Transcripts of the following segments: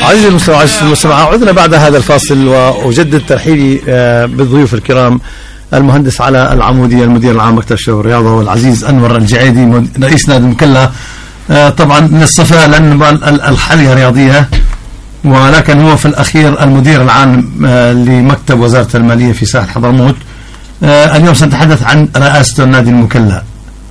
عزيزي المستمع، عدنا بعد هذا الفاصل وأجدد ترحيبي بالضيوف الكرام، المهندس علاء العمودي المدير العام مكتب الشباب والرياضة، والعزيز أنور الجعيدي رئيس نادي المكلا. طبعا من الصفاء لأن الحالية رياضية، ولكن هو في الأخير المدير العام لمكتب وزارة المالية في ساحل حضرموت. اليوم سنتحدث عن رئاسة النادي المكلا.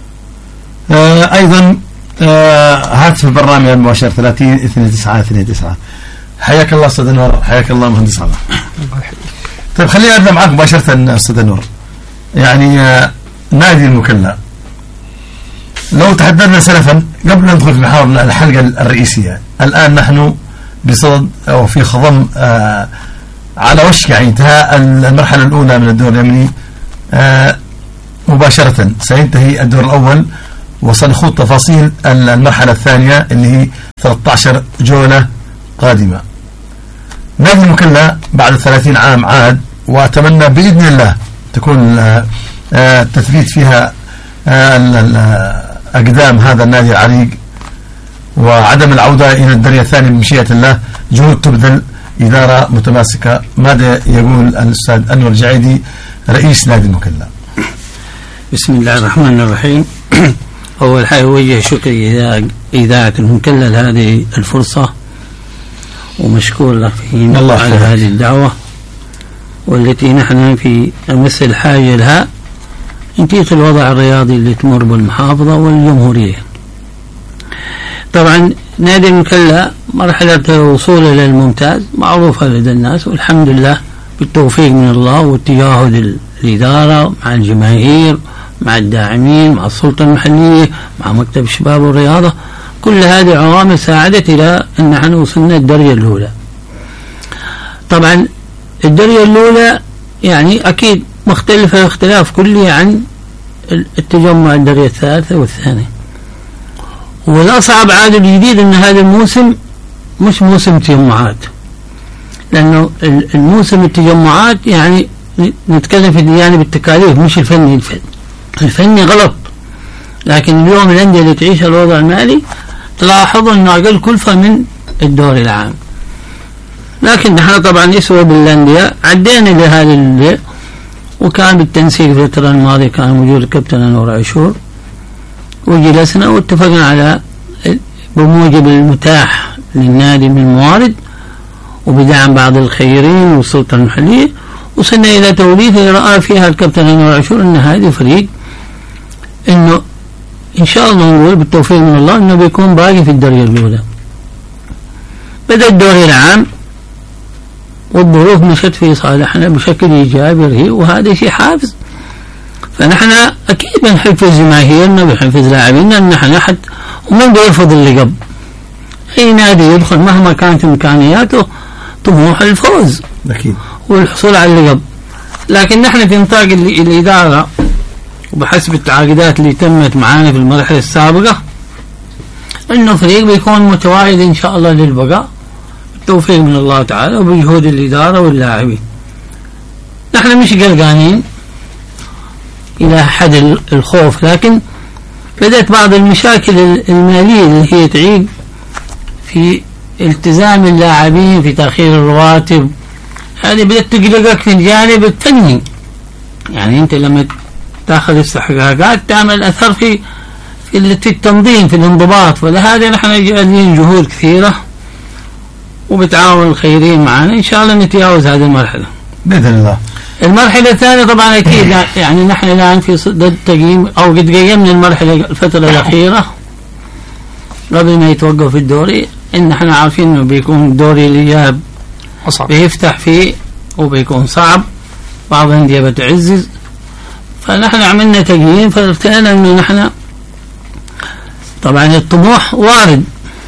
أيضا هاتف البرنامج المباشر 30-29-29. حياك الله أستاذ أنور. حياك الله مهندس علاء. طيب خلينا نبدأ معك مباشرة أستاذ أنور. يعني نادي المكلا، لو تحدثنا سلفا قبل أن ندخل في محاور الحلقة الرئيسية، الآن نحن بصدد أو في خضم على وشك يعني انتهاء المرحلة الأولى من الدور اليمني. مباشرة سينتهي الدور الأول وسنخوض تفاصيل المرحلة الثانية اللي هي 13 جولة قادمة. نادي المكلا بعد 30 عام عاد، وأتمنى بإذن الله تكون التثبيت فيها أقدام هذا النادي العريق وعدم العودة إلى الدرجة الثانية بمشيئة الله. جهود تبذل، إدارة متماسكة. ماذا يقول الأستاذ أنور الجعيدي رئيس نادي المكلا؟ بسم الله الرحمن الرحيم. أول حاجة أوجه شكر إذاعة المكلا لهذه الفرصة، ومشكور لكم على هذه الدعوة والتي نحن في أمس الحاجة لها انتيق الوضع الرياضي اللي تمر بالمحافظة والجمهورية. طبعا نادي المكلا مرحلة وصوله للممتاز معروفة لدى الناس، والحمد لله بالتوفيق من الله والتجاهد الإدارة مع الجماهير مع الداعمين مع السلطة المحلية مع مكتب الشباب والرياضة. كل هذه عوامل ساعدت إلى أن نحن وصلنا الدرجة الأولى. طبعا الدرجة الأولى يعني أكيد مختلفة اختلاف كلي عن التجمع الدرجة الثالثة والثانية. والأصعب عاد الجديد أن هذا الموسم مش موسم تجمعات، لأنه الموسم التجمعات يعني نتكلم في الجانب التكاليف مش الفني. الفني غلط، لكن اليوم الأندية اللي تعيش الوضع المالي تلاحظوا أنه أقل كلفة من الدور العام. لكن نحن طبعا يسوى بالأندية عدينا لهذا البيع، وكان بالتنسيق في الفترة الماضية كان موجود الكابتن أنور عاشور، وجلسنا واتفقنا على بموجب المتاح للنادي من موارد وبدعم بعض الخيرين والسلطة المحلية، وصلنا إلى توليفة رأى فيها الكابتن أنور عاشور أن هذا فريق إنه إن شاء الله نقول بالتوفيق من الله إنه بيكون باقي في الدرجة الأولى. بدأ الدوري العام والظروف مشت في صالحنا بشكل إيجابي، وهذا شيء حافز. فنحن أكيد بنحفز جماهيرنا بنحفز لاعبينا. نحن حتى ومن بيرفض اللقب، أي نادي يدخل مهما كانت إمكانياته طموح الفوز أكيد والحصول على اللقب. لكن نحن في نطاق الإدارة وبحسب التعاقدات اللي تمت معانا في المرحلة السابقة إنه فريق بيكون متواعد إن شاء الله للبقاء بالتوفيق من الله تعالى وبجهود الإدارة واللاعبين. نحن مش قلقانين إلى حد الخوف، لكن بدأت بعض المشاكل المالية اللي هي تعيق في التزام اللاعبين في تأخير الرواتب. هذه بدأت تقلقك في الجانب الفني، يعني أنت لما تأخذ استحقاقات تعمل أثر في التنظيم في الانضباط. فلهذا نحن جاهزين جهود كثيرة وبتعاون الخيرين معنا إن شاء الله نتجاوز هذه المرحلة بإذن الله. المرحلة الثانية طبعا أكيد يعني نحن الآن في صدد تقييم أو قد قيمنا المرحلة الفترة الأخيرة قبل ما يتوقف الدوري، إن نحن عارفين إنه بيكون الدوري الإياب بيفتح فيه وبيكون صعب، بعض الأندية بتعزز. فنحن عملنا تقييم فارتأينا إنه نحن طبعا الطموح وارد،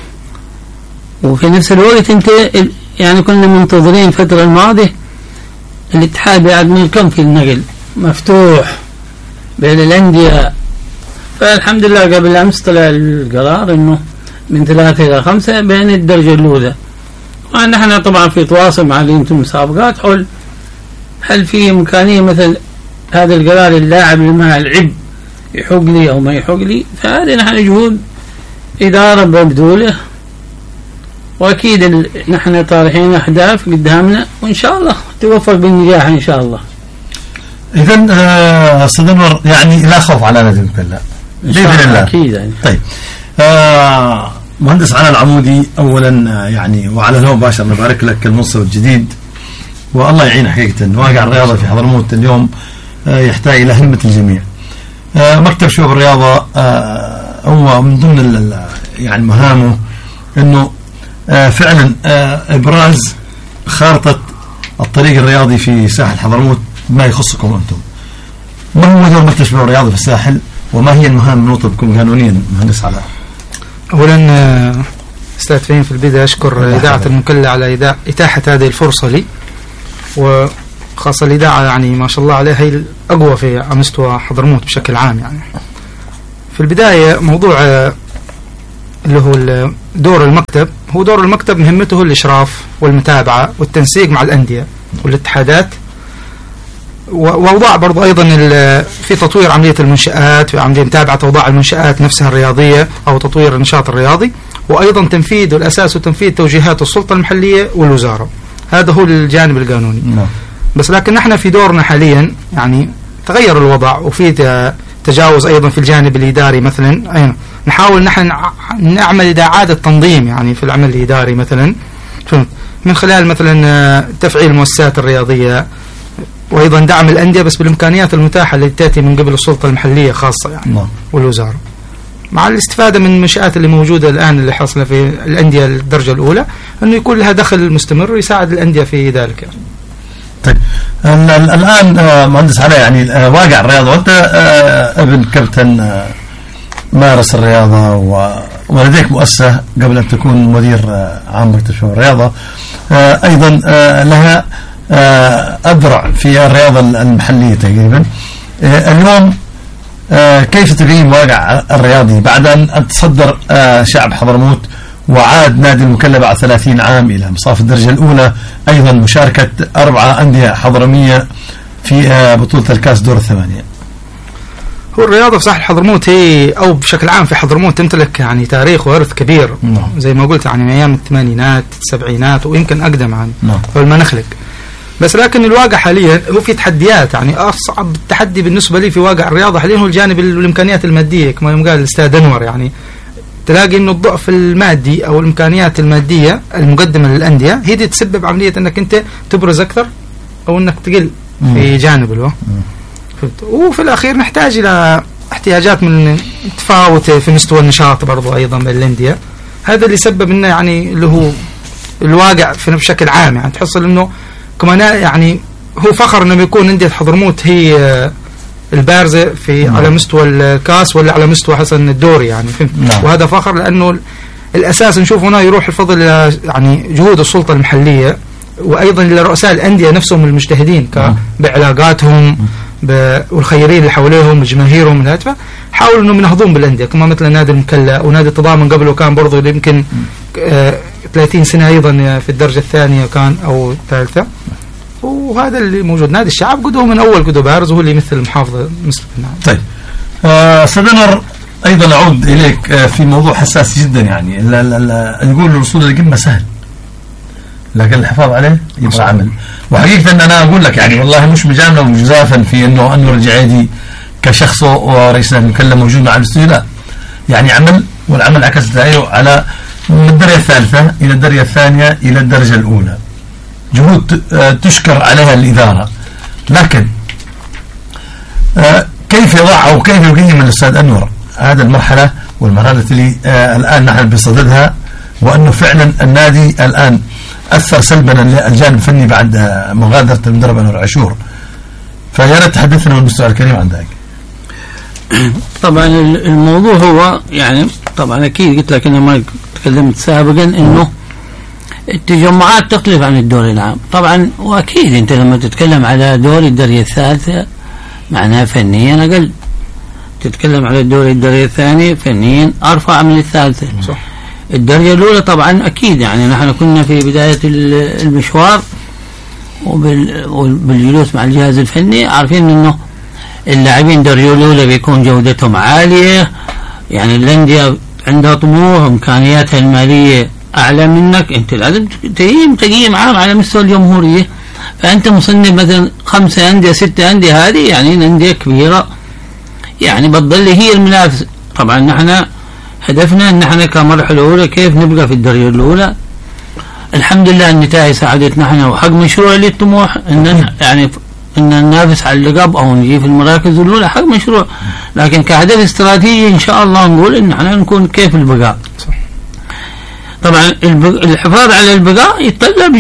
وفي نفس الوقت أنت يعني كنا منتظرين الفترة الماضية الاتحاد بعد من الكم في النقل مفتوح بين الأندية. فالحمد لله قبل أمس طلع القرار إنه من 3 إلى 5 بين الدرجة الأولى. ونحن طبعا في تواصل مع لجنة المسابقات حول هل في إمكانية مثل هذا القرار اللاعب اللي مع العب يحق لي أو ما يحق لي. فهذه نحن جهود إدارة ببذوله واكيد نحن طارحين اهداف قدامنا وان شاء الله توفق بالنجاح ان شاء الله. اذا استاذ انور يعني لا خوف على نادي المكلا باذن الله اكيد يعني. طيب مهندس علي العمودي اولا يعني وعلى الهواء مباشر نبارك لك المنصب الجديد والله يعين حقيقه. واقع الرياضه في حضرموت اليوم يحتاج الى همه الجميع. مكتب شباب الرياضه هو من ضمن يعني مهامه انه فعلا ابراز خارطه الطريق الرياضي في ساحل حضرموت ما يخصكم انتم. ما هو دور مكتب شباب الرياضه في الساحل وما هي المهام المنوطه بكم قانونيا مهندس علاء؟ اولا استاذ فهيم في البدايه اشكر اذاعه المكلا على اتاحه هذه الفرصه لي، وخاصه الاذاعه يعني ما شاء الله عليها هي الاقوى في مستوى حضرموت بشكل عام. يعني في البدايه موضوع اللي هو دور المكتب، هو دور المكتب مهمته الاشراف والمتابعه والتنسيق مع الانديه والاتحادات، واوضاع برضو ايضا في تطوير عمليه المنشات، في عمليه متابعه اوضاع المنشات نفسها الرياضيه او تطوير النشاط الرياضي، وايضا تنفيذ والاساس وتنفيذ توجيهات السلطه المحليه والوزاره. هذا هو الجانب القانوني. بس لكن نحن في دورنا حاليا يعني تغير الوضع وفي تجاوز ايضا في الجانب الاداري. مثلا نحاول نحن نعمل اعاده تنظيم يعني في العمل الاداري مثلا من خلال مثلا تفعيل المؤسسات الرياضيه وايضا دعم الانديه بس بالامكانيات المتاحه التي تاتي من قبل السلطه المحليه خاصه يعني والوزاره، مع الاستفاده من المنشآت اللي موجوده الان اللي حاصله في الانديه الدرجه الاولى انه يكون لها دخل مستمر ويساعد الانديه في ذلك يعني. طيب الان مهندس علاء يعني واقع الرياضه وانت ابن كابتن مارس الرياضه ولديك مؤسسه قبل ان تكون مدير عام مكتب شباب الرياضه ايضا لها أذرع في الرياضة المحلية تقريبا. اليوم كيف تقيم واقع الرياضي بعد أن تصدر شعب حضرموت وعاد نادي المكلا بعد 30 عام إلى مصاف الدرجة الأولى، أيضا مشاركة 4 أندية حضرمية في بطولة الكاس دور الثمانية؟ هو الرياضة في ساحل حضرموت هي أو بشكل عام في حضرموت تمتلك يعني تاريخ وإرث كبير زي ما قلت يعني من أيام الثمانينات السبعينات ويمكن أقدم يعني قبل ما نخلق. بس لكن الواقع حاليا هو في تحديات، يعني أصعب تحدي بالنسبة لي في واقع الرياضة حاليا هو الجانب والإمكانيات المادية كما يقال الأستاذ أنور. يعني تلاقي إنه الضعف المادي أو الإمكانيات المادية المقدمة للأندية هي دي تسبب عملية إنك أنت تبرز أكثر أو إنك تقل في جانب وفي الأخير نحتاج إلى احتياجات من تفاوت في مستوى النشاط برضو أيضا بالأندية. هذا اللي سبب إنه يعني اللي هو الواقع في بشكل عام يعني تحصل إنه كمان يعني هو فخر إنه يكون أندية حضرموت هي البارزة في على مستوى الكاس ولا على مستوى حسن الدوري يعني وهذا فخر لأنه الأساس نشوف هنا يروح الفضل إلى يعني جهود السلطة المحلية وأيضا لرؤساء الأندية نفسهم المجتهدين بعلاقاتهم والخيرين اللي حواليهم وجماهيرهم الهاتفة حاولوا انهم ينهضون بالانديه كما مثل نادي المكلا ونادي التضامن قبله كان برضه يمكن 30 سنه ايضا في الدرجه الثانيه كان او الثالثه. وهذا اللي موجود. نادي الشعب قدوه من اول قدوه بارز وهو اللي يمثل المحافظه مثل النادي. طيب استاذ انور ايضا اعود اليك في موضوع حساس جدا يعني نقول الوصول للقمه سهل لكن الحفاظ عليه يبغى عمل. وحقيقة أن أنا أقول لك يعني والله مش مجاملة ومجزافا في أنه أنور الجعيدي كشخصه ورئيس نادي المكلا موجود مع الاستوديو، لا يعني عمل والعمل عكس تأثيره على من الدرجة الثالثة إلى الدرجة الثانية إلى الدرجة الأولى. جهود تشكر عليها الإدارة، لكن كيف يضع أو كيف يقيم الأستاذ أنور هذا المرحلة والمرحلة اللي الآن نحن بصددها وأنه فعلا النادي الآن أثر سلبا الجانب الفني بعد مغادرة المدرب أنور عاشور. فيا ريت تحدثنا من المستوى الكريم عن ذلك. طبعا الموضوع هو يعني طبعا أكيد قلت لك أنا ما تكلمت سابقا إنه التجمعات تختلف عن الدور العام طبعا، وأكيد أنت لما تتكلم على دور الدرجة الثالثة معناها فنيا أقل، تتكلم على الدرجة الثانية فنيا أرفع من الثالثة. صح. الدرجة الأولى طبعا أكيد يعني نحن كنا في بداية المشوار وبالجلوس مع الجهاز الفني عارفين أنه اللاعبين الدرجة الأولى بيكون جودتهم عالية، يعني الأندية عندها طموح وإمكانياتها المالية أعلى منك أنت لازم تقييم عام على مستوى الجمهورية. فأنت مصنف مثلا 5 أندية 6 أندية، هذه يعني الأندية كبيرة يعني بتضل هي المنافسة. طبعا نحن هدفنا أن نحن كمرحلة أولى كيف نبقى في الدرجة الأولى. الحمد لله النتائج ساعدتنا نحن، وحق مشروع للطموح أن يعني أن ننافس على اللقب أو نجي في المراكز الأولى حق مشروع، لكن كهدف استراتيجي إن شاء الله نقول إن احنا نكون كيف البقاء. طبعا الحفاظ على البقاء يتطلب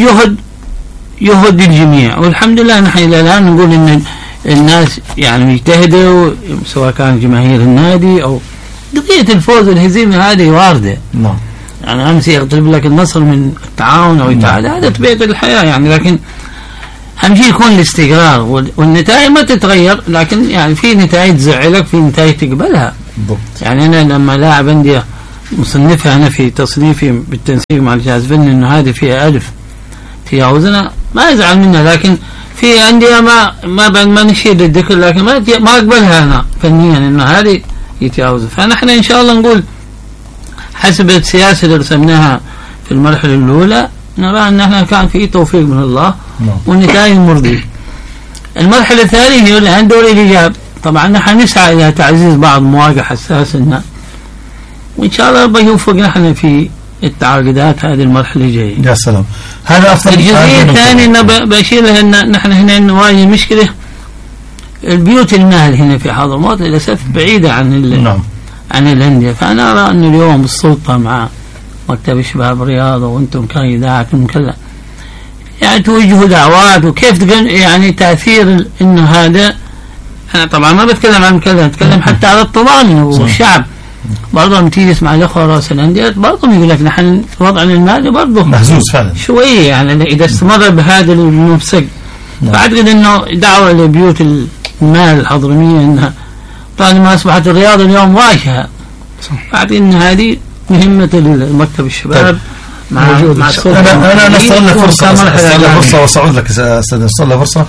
جهد الجميع، والحمد لله نحن إلى الآن نقول إن الناس يعني يجتهدوا سواء كان جماهير النادي أو قضية الفوز والهزيمة هذه واردة. نعم. يعني أمس يغلب لك النصر من التعاون أو الاتحاد، هذا طبيعة الحياة يعني، لكن أهم شيء يكون الاستقرار والنتائج ما تتغير، لكن يعني في نتائج تزعلك، في نتائج تقبلها. يعني أنا لما لاعب أندية مصنفها أنا في تصنيفي بالتنسيق مع الجهاز الفني إنه هذه فيها 1000 تجاوز، أنا ما أزعل منها، لكن في أندية ما نشير للذكر، لكن ما أقبلها أنا فنيا إنه هذه يتجاوز. فنحن إن شاء الله نقول حسب السياسة اللي رسمناها في المرحلة الأولى نرى أن احنا كان في توفيق من الله والنتائج مرضية. المرحلة الثانية هي اللي عند دور الإيجاب. طبعا نحن نسعى إلى تعزيز بعض مواقع حساسة، وإن شاء الله ربنا يوفق نحن في التعاقدات هذه المرحلة الجاية. يا سلام. هذا أفضل. الجزئية الثانية أن بشير لها أن نحن هنا نواجه مشكلة البيوت المال هنا في حضرموت للأسف بعيدة عن الأندية. فأنا أرى أن اليوم السلطة مع مكتب الشباب الرياضة وأنتم كإذاعة كذا يعني توجهوا دعوات وكيف يعني تأثير إنه هذا. أنا طبعا ما بتكلم عن كذا، أتكلم حتى على الطلاب والشعب برضه لما تيجي تسمع الأخوة رؤساء الأندية برضه يقول لك نحن وضعنا المالي برضه مهزوز فعلا شوية، يعني إذا استمر بهذا المفسق. فأعتقد إنه دعوة لبيوت المال الحضرمية إنها طبعا ما أصبحت الرياضة اليوم واجهة. أعتقد إن هذه مهمة المكتب الشباب مع السلطة. أنا نستغل فرصة وصعود لك أستاذ، نستغل فرصة.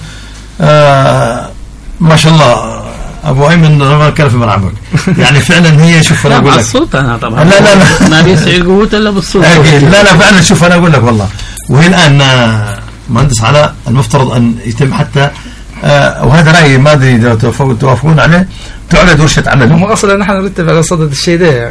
ما شاء الله أبو أيمن ما كان في ملعبك يعني فعلا هي. شوف أنا أقول لك السلطة أنا طبعا لا ما بيسعي قوة إلا بالسلطة. لا فعلا. شوف أنا أقول لك والله، وهي الآن مهندس علاء المفترض أن يتم حتى وهذا رأيي ما أدري إذا توافقون عليه تعرض ورشة عمل. هم أصلا نحن نرتب على صدد الشيء ده.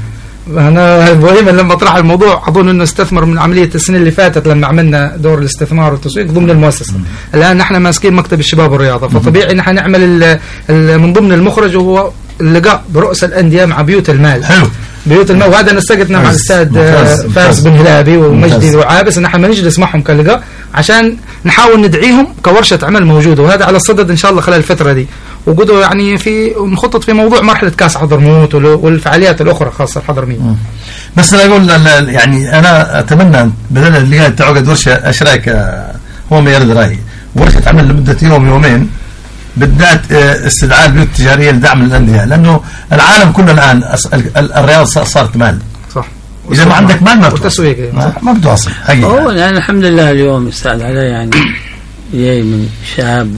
أنا إبراهيم لما طرح الموضوع أظن إنه استثمر من عملية السنة اللي فاتت لما عملنا دور الاستثمار والتسويق ضمن المؤسسة. الآن نحن ماسكين مكتب الشباب والرياضة، فطبيعي نحن نعمل من ضمن المخرج وهو اللقاء برؤساء الأندية مع بيوت المال. حلو. بيوت المال، وهذا نسقتنا مع الأستاذ فارس بن هلابي ومجدي وعابس، نحن نجلس معهم كلقاء عشان نحاول ندعيهم كورشة عمل موجودة، وهذا على الصدد إن شاء الله خلال الفترة دي. وقدوا يعني في مخطط في موضوع مرحلة كاس حضرموت والفعاليات الأخرى خاصة الحضرمية. بس أنا أقول يعني أنا أتمنى بدل اللي تعقد ورشة أشراك هو ما يرد رأيي، ورشة عمل لمدة يوم يومين بالذات استدعاء البيوت التجارية لدعم الأندية، لأنه العالم كله الآن الرياضة صارت مال. صح. إذا ما عندك مال ما والتسويق ما بتواصل حقيقة. هو الآن الحمد لله اليوم استعد عليه يعني جاي من شاب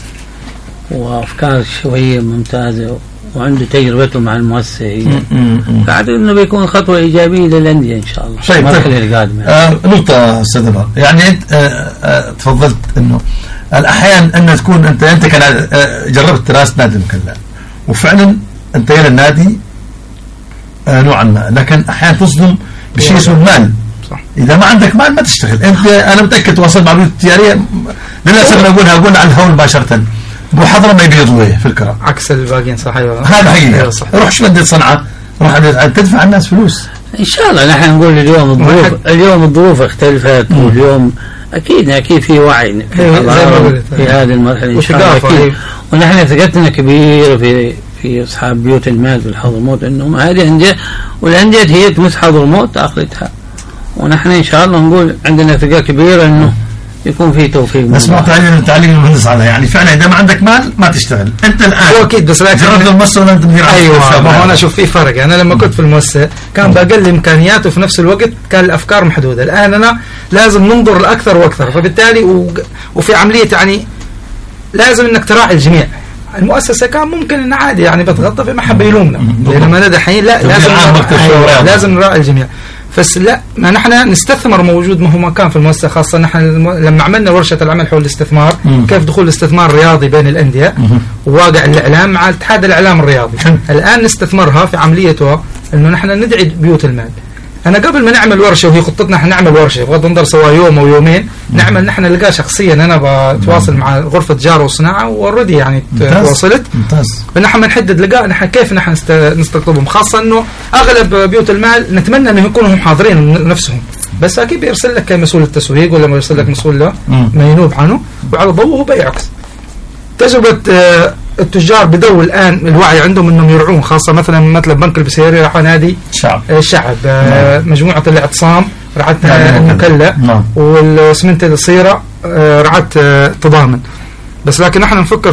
وأفكار شوية ممتازة وعنده تجربته مع المؤسسة، فأعتقد إنه بيكون خطوة إيجابية للأندية إن شاء الله. طيب القادمة. نقطة أستاذ نور، يعني أنت تفضلت إنه الأحيان أن تكون أنت كان جربت دراسة نادي المكلا وفعلا أنت إلى النادي نوعا ما، لكن أحيانا تصدم بشيء اسمه المال. صح. إذا ما عندك مال ما تشتغل. أنت أنا متأكد تواصل مع البيوت التجارية للأسف أنا أقول على الهول مباشرة بحضرة ما يبيضوا في الكرة عكس الباقيين. صحيح هذا حقيقة. روح شو بدي صنعة، روح تدفع الناس فلوس إن شاء الله. نحن نقول اليوم الظروف اختلفت، واليوم أكيد في وعي في هذه المرحلة إن شاء الله، ونحن ثقتنا كبيرة في أصحاب بيوت المال في الحضرموت إنهم هذه أندية، والأندية هي تمس حضرموت آخرتها، ونحن إن شاء الله نقول عندنا ثقة كبيرة إنه يكون في توفيق. بس ما تعليم المهندس على يعني فعلا إذا ما عندك مال ما تشتغل. أنت الآن هو أكيد بس جرد المؤسسة ولا أنت مدير عام. أيوة ما هو أنا أشوف في فرق. أنا لما كنت في المؤسسة كان بقل إمكانيات وفي نفس الوقت كان الأفكار محدودة. الآن أنا لازم ننظر لأكثر وأكثر، فبالتالي وفي عملية يعني لازم إنك تراعي الجميع. المؤسسة كان ممكن إن عادي يعني بتغطى في محبة يلومنا، بينما أنا دحين لا لازم نراعي الجميع. بس لا، ما نحن نستثمر موجود ما هو مكان في المؤسسة، خاصة نحن لما عملنا ورشة العمل حول الاستثمار كيف دخول الاستثمار الرياضي بين الأندية وواقع الإعلام مع اتحاد الإعلام الرياضي. الآن نستثمرها في عمليتها إنه نحن ندعي بيوت المال. أنا قبل ما نعمل ورشة، وهي خطتنا احنا نعمل ورشة بغض النظر سواء يوم أو يومين، نعمل نحن نلقى شخصيا. أنا بتواصل مع غرفة تجارة وصناعة وردي يعني تواصلت. فنحن بنحدد لقاء نحن كيف نحن نستقطبهم، خاصة إنه أغلب بيوت المال نتمنى إنه يكونوا هم حاضرين نفسهم، بس أكيد بيرسل لك مسؤول التسويق ولا ما يرسل لك مسؤول له ما ينوب عنه، وعلى ضوءه بيعكس. تجربة التجار بدوا الآن الوعي عندهم انهم يرعون، خاصة مثلا بنك البسيري راح نادي الشعب، مجموعة الاعتصام رعتها المكلا، والاسمنت الصيرة رعت تضامن. بس لكن نحن نفكر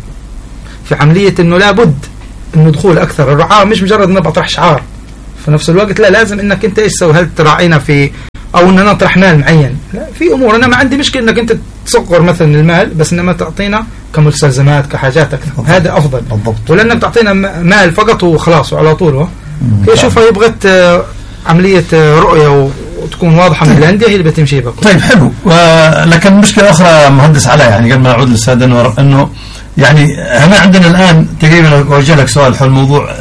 في عملية انه لابد انه دخول اكثر الرعاة، مش مجرد انه بطرح شعار في نفس الوقت، لا لازم انك انت ايش تسوي، هل تراعينا في او ان نطرح مال معين. لا، في امور انا ما عندي مشكله انك انت تصقر مثلا المال، بس انما تعطينا كمستلزمات كحاجات اكثر، هذا افضل بالضبط، ولا انك تعطينا مال فقط وخلاص وعلى طول. هي شوفها يبغت عمليه رؤيه وتكون واضحه من الانديه هي اللي بتمشي بك. طيب حلو. لكن مشكله اخرى مهندس علاء، يعني قبل ما نعود للاستاذ انور، انه يعني هنا عندنا الان تقريبا اوجه لك سؤال حول موضوع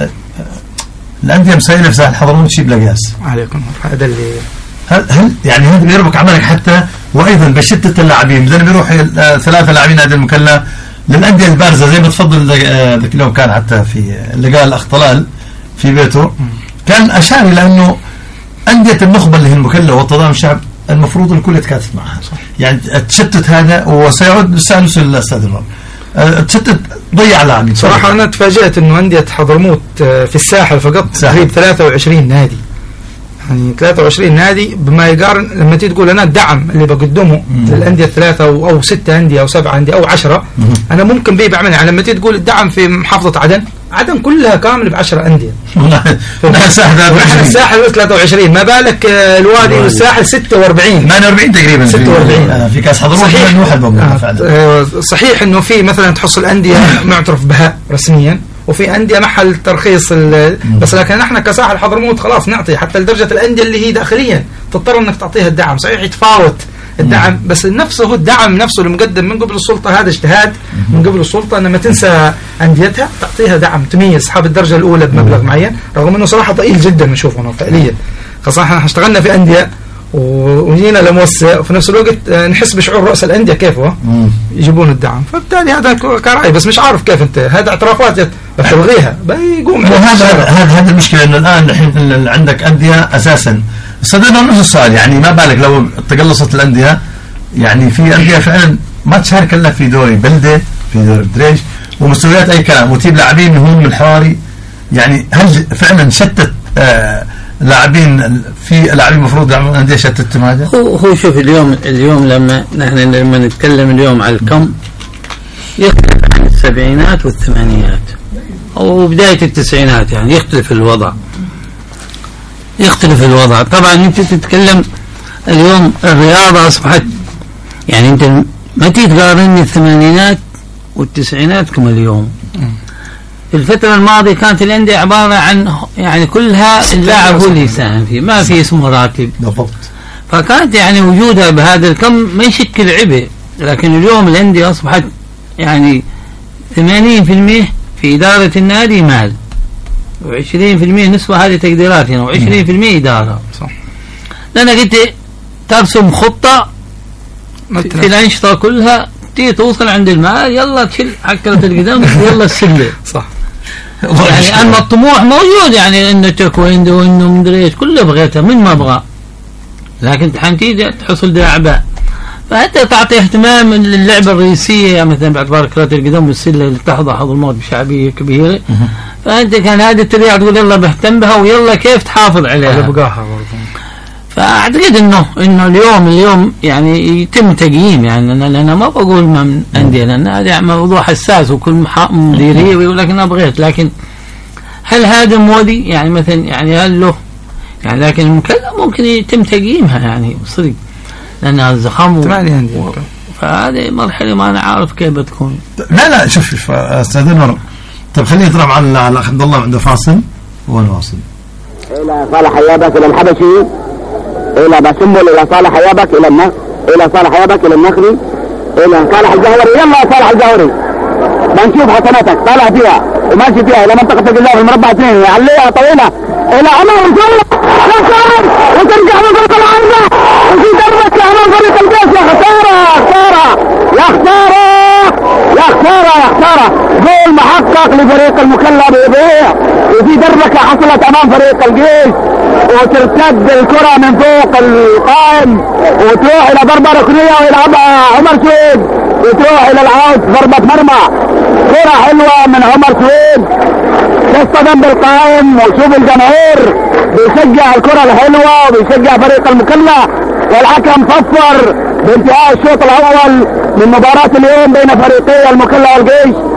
الانديه مسيله في ساحل حضرموت شيء بلا قياس. عليكم هذا اللي هل يعني هذا بيربك عملك حتى، وايضا بشتت اللاعبين، بدنا بيروح 3 لاعبين نادي المكلا للانديه البارزه زي ما تفضل ذاك اليوم كان حتى في لقاء الاخ طلال في بيته، كان اشار الى انه انديه النخبه اللي هي المكلا والتضامن الشعب المفروض الكل يتكاتف معها. يعني التشتت هذا وسيعود لسه الاستاذ الرب التشتت ضيع لاعبين. صراحه انا تفاجأت انه انديه حضرموت في الساحل فقط تقريبا 23 نادي، يعني 23 نادي بما يقارن لما تيجي تقول انا الدعم اللي بقدمه للانديه الثلاثه او 6 انديه او 7 انديه او 10، انا ممكن بعمل. يعني لما تيجي تقول الدعم في محافظه عدن كلها كامل ب10 انديه. الساحل 23، ما بالك الوادي والساحل 46 تقريبا 46 في كاس حضرموت. صحيح انه في مثلا تحصل انديه معترف بها رسميا وفي أندية محل ترخيص بس لكن نحن كساحل حضرموت خلاص نعطي حتى لدرجة الأندية اللي هي داخليا تضطر أنك تعطيها الدعم. صحيح يتفاوت الدعم بس نفسه الدعم نفسه المقدم من قبل السلطة، هذا اجتهاد من قبل السلطة أن ما تنسى أنديتها تعطيها دعم تميز أصحاب الدرجة الأولى بمبلغ معين، رغم أنه صراحة ضئيل جدا نشوفه فعليا. خاصة احنا اشتغلنا في أندية وجينا لموسع وفي نفس الوقت نحس بشعور رأس الأندية كيف يجيبون الدعم. فبالتالي هذا كرأي بس مش عارف كيف انت هذا اعترافات بتلغيها بيقوم. هذا المشكلة انه الآن الحين عندك أندية أساسا صدقنا نفس السؤال، يعني ما بالك لو تقلصت الأندية، يعني في أندية فعلا ما تشارك إلا في دوري بلدة في دوري دريج ومستويات أي كلام وتجيب لاعبين هم من الحواري. يعني هل فعلا شتت لاعبين في لاعبين المفروض يعملون أندية شتتهم هذا؟ هو شوف اليوم لما نتكلم اليوم على الكم يختلف عن السبعينات والثمانينات أو بداية التسعينات، يعني يختلف الوضع. طبعا انت تتكلم اليوم الرياضة أصبحت، يعني انت ما تقارن الثمانينات والتسعينات كما اليوم. في الفترة الماضية كانت الأندية عبارة عن يعني كلها اللاعب هو اللي يساهم فيه، ما في اسمه راتب بالضبط، فكانت يعني وجودها بهذا الكم ما يشكل عبء. لكن اليوم الأندية أصبحت يعني 80% في إدارة النادي مال و20% نسبة هذه تقديرات يعني و20% إدارة. صح. لأنك أنت ترسم خطة في الأنشطة كلها تيجي توصل عند المال يلا تشيل عكرة القدام يلا السلة. صح. يعني أما الطموح موجود، يعني إنه تاكويندو وإنه مدري إيش كله بغيتها من ما أبغى، لكن حنتيجي تحصل أعباء. فأنت تعطي اهتمام للعبة الرئيسية مثلا باعتبار كرة القدم والسلة اللي تحظى حضرموت بشعبية كبيرة، فأنت كان هذه التريع تقول يلا بهتم بها ويلا كيف تحافظ عليها بقاها. فأعتقد إنه اليوم يعني يتم تقييم، يعني أنا ما بقول من أندية لأن هذا موضوع حساس وكل مديرية ويقول لك أنا بغيت، لكن هل هذا مودي يعني مثلا يعني هل له يعني، لكن المكلف ممكن يتم تقييمها يعني صدق لأنها الزخم فهذه مرحلة ما أنا عارف كيف بتكون. لا شوف أستاذ نور، طيب خلينا نطرح على الأخ عبد الله عنده فاصل ونواصل. إلى صالح حيابة الحبشي الى بسنبل، الى صالح يابك، الى صالح يابك، الى النخري، الى صالح الجهوري. يلا يا صالح الجهوري بنشوف حسناتك، طالع فيها وماشي فيها الى منطقة الجزاء في مربع 2، عليها طويلة الى عمر وصول وترجع من فريق العارضة وفي ضربة لأمام فريق الجيش. يا خسارة يا خسارة يا خسارة يا خسارة، جول محقق لفريق المكلا بيضيع، وفي ضربة حصلت امام فريق الجيش وترتد الكرة من فوق القائم وتروح الى ضربة ركنية ويلعبها عمر سويد وتروح الى العود ضربة مرمى. كرة حلوة من عمر سويد تصطدم بالقائم، وشوف الجماهير بيشجع الكرة الحلوة وبيشجع فريق المكلا، والحكم صفر بانتهاء الشوط الاول من مباراة اليوم بين فريقي المكلا والجيش.